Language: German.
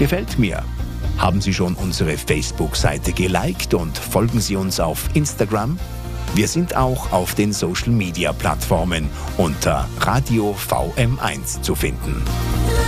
gefällt mir. Haben Sie schon unsere Facebook-Seite geliked und folgen Sie uns auf Instagram? Wir sind auch auf den Social-Media-Plattformen unter Radio VM1 zu finden.